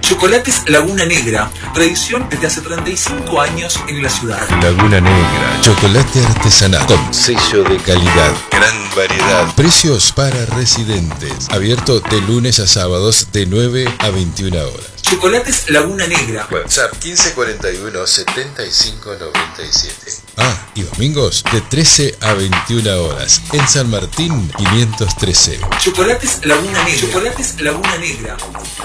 Chocolates Laguna Negra, tradición desde hace 35 años en la ciudad. Laguna Negra, chocolate artesanal con sello de calidad, gran variedad, precios para residentes, abierto de lunes a sábados de 9 a 21 horas. Chocolates Laguna Negra. WhatsApp 1541 75 97. Y domingos de 13 a 21 horas en San Martín 513. Chocolates Laguna Negra. Chocolates Laguna Negra.